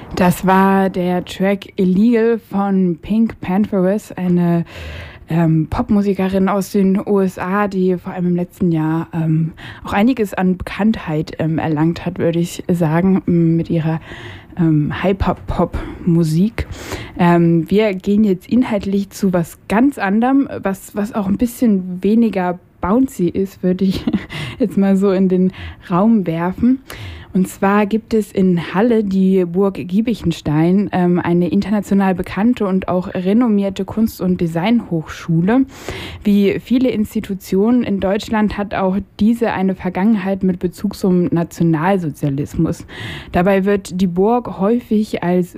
Das war der Track Illegal von Pink Pantheress, eine Popmusikerin aus den USA, die vor allem im letzten Jahr auch einiges an Bekanntheit erlangt hat, würde ich sagen, mit ihrer Hyper-Pop-Musik. Wir gehen jetzt inhaltlich zu was ganz anderem, was auch ein bisschen weniger bouncy ist, würde ich jetzt mal so in den Raum werfen. Und zwar gibt es in Halle die Burg Giebichenstein, eine international bekannte und auch renommierte Kunst- und Designhochschule. Wie viele Institutionen in Deutschland hat auch diese eine Vergangenheit mit Bezug zum Nationalsozialismus. Dabei wird die Burg häufig als